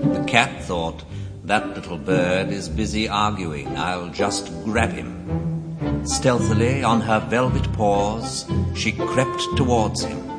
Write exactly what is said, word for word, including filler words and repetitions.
The cat thought, "That little bird is busy arguing. I'll just grab him." Stealthily, on her velvet paws, she crept towards him.